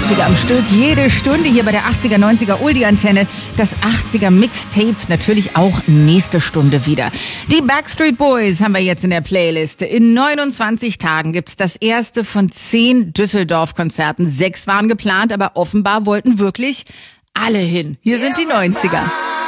80er am Stück, jede Stunde hier bei der 80er, 90er Oldie-Antenne. Das 80er Mixtape natürlich auch nächste Stunde wieder. Die Backstreet Boys haben wir jetzt in der Playlist. In 29 Tagen gibt's das erste von 10 Düsseldorf-Konzerten. 6 waren geplant, aber offenbar wollten wirklich alle hin. Hier sind die 90er.